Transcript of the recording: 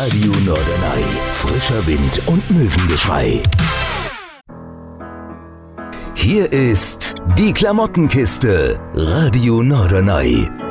Radio Norderney. Frischer Wind und Möwengeschrei. Hier ist die Klamottenkiste. Radio Norderney.